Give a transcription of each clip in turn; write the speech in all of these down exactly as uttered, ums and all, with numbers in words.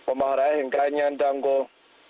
omahora enganya ndango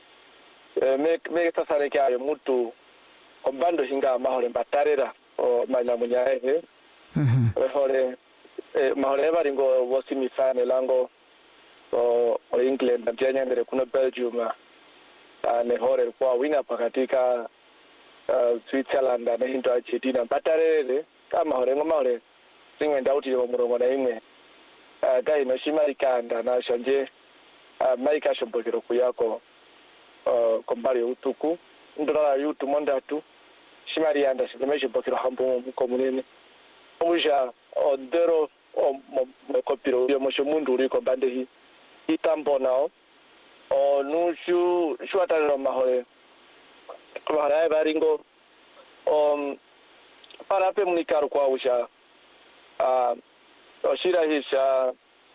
me me sasare kya mutu ombando hinga mahore batarera o manyamunya ehe mhm hore mahore bari ngo bosimisane lango o England na Kenya ndere kuna Belgium ne hore kwa winga pakatika Switzerland na hinto Argentina batarere kama hore ngoma hore singwe ndauti yo murongo na imwe dai no shimarikanda na shanje maika shombogero kuyako kombari utuku ndora yutu mondatu shimari anda simeje bokiro hambo mu komunene oja odero o kopiro yo mo mundu uri ko bande hi itambo nao o nushu shwataro mahore mahara baringo um para pe munikaru kwa uja a oshira hisha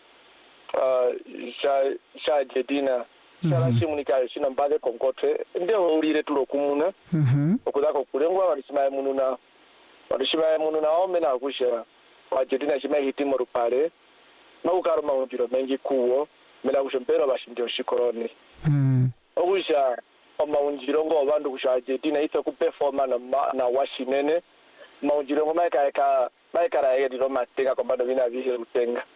a sha sha jedina shala shimunika shina mbade konkotre ndio urire tulo kumuna mhm okudako kulengwa walishimaye mununa walishimaye mununa omena akushera wajedina shimaye hitimo rupale maukaro maunjiro mengi kuwo mela kushempero bashindio shikoroni mhm okusha omaunjiro ngo bandu kusha jedina ise ku performa na na washinene maunjiro ngo maika ka maika ra yediro matenga kwa bado bina bihe rutenga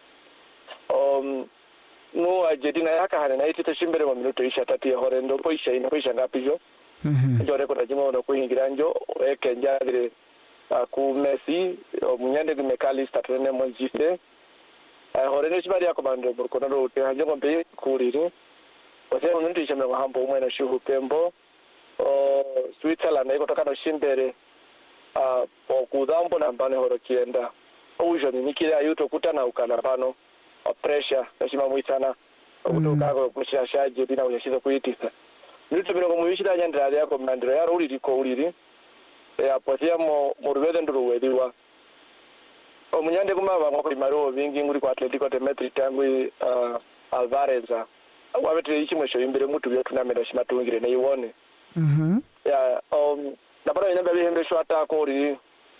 um no ajedina yaka hana na iti shimbere mu minuto isha tatu ya horendo po isha ina po isha ngapijo mhm ndio rekora jimo no kuingira njo eke njagire ku Messi munyande ku Mekalista trene monjiste horendo shibari yako bando burko no te hanje ngombe kuriri ose mu minuto isha mwe hambo umwe na shuhu pembo o Switzerland iko toka no shimbere a okudambo na mbane horo kienda ujo ni nikira yuto kutana ukana pano a pressure nashima muitana okutoka ko kushashaje dina unyashizo kuitisa nito biro kumuyishira nyandira yako mnandiro yaro uri ko uriri ya potia mo murubede nduruwediwa omunyande kumaba ngoko imaro vingi nguri kwa Atletico de Madrid tangu uh, Alvarez wabete ichimwe sho imbere mutu byo tunameda shimatungire ne iwone mhm ya um dabara ina babi hembe shwa ta ko uri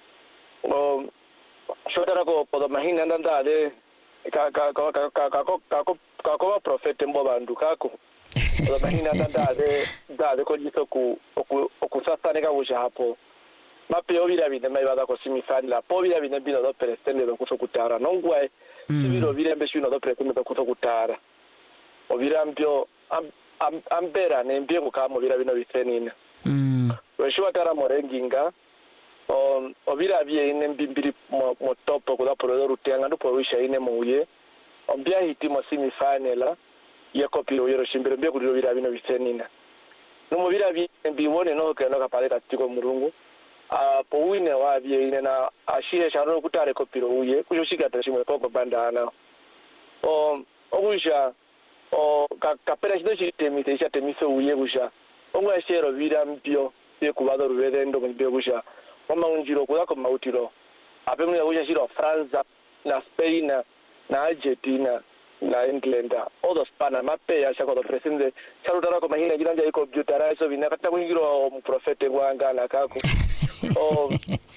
um shotara ko podo mahina ndandale ka ka ka ka ka ka ka ka ko profete mbo bandu kako podo mahina ndandale dale ko jiso ku okusasane ka busha hapo mape obira bine mai bada ko simisani la pobira bine bino do perestende do kuso kutara nongwe sibiro bire mbe shino do perestende do kuso kutara obira mbyo ambera ne mbye ko kamo bira bino bitsenina mm weshwa tara morenginga um obira bie ine mbimbiri mo topo ko da pro rutenga ndo po wisha ine muye ombia hitimo semifinal ya kopiro yero shimbere mbye kudiro bira bino bitsenina no mubira bie mbiwone no ke no kapale katiko murungu a po wine wa bie ine na ashire sharo kutare kopiro uye kujoshika tashimwe ko bandana o ogusha o kapera shido shitemite isha temiso uye gusha ongwa shero bira mbyo ye kubado ruvedendo mbyo gusha mama unjiro kudako mautiro ape mwe gusha shiro France na Spain na Argentina na England odo spana mape ya shako do presende charutara ko mahina jiranja iko byutara so bina kata kuingiro mu profete gwanga na kako o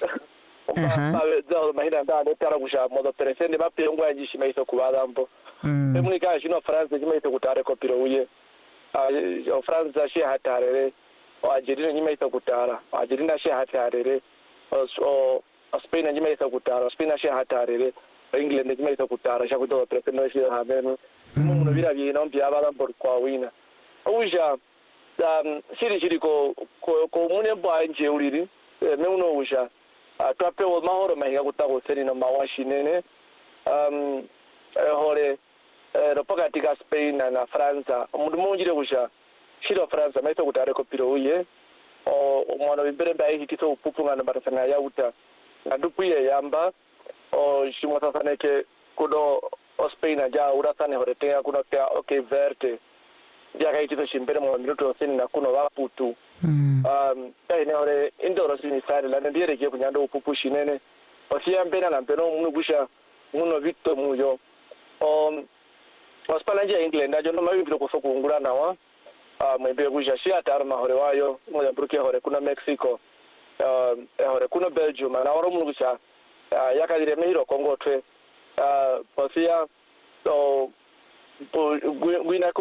ba za mahina nda tara gusha modo presende mape ngwa yishima iso kubada mbo emuni ka shino France jima iso kutare ko piro uye a France shi hatarere o Argentina jima iso kutara Argentina shi hatarere o Spain jima iso kutara Spain shi hatarere England jima iso kutara shaku do presende shi hameno muno bira bi no bia bala por kwa wina uja um shiri shiri ko ko mune ba nje uriri me uno uja twape o mahoro mahinga kutako seri no mawashinene um hore ropoka tika Spain na France mundu munjire kusha shiro France maito kutare ko piro uye o mwana bibere bai hitiso upupunga na barasanga ya uta ndupuye yamba o shimota saneke kudo o Spain ja urasane hore tenga kuno tea okay verte ja kaitito shimbere mo minuto sini na kuno waputu um taine hore indoro sini sare la ndiere ke kunyando upupu shinene osia mbena na mpeno munu kusha muno victor muyo um waspalanja England ajo no mabibiro ko sokungura nawa ah mwembe kusha shia tarma hore wayo moja bruke hore kuna Mexico uh hore kuna Belgium na oro munu kusha yakadire mehiro Kongo twe ah posia so gwina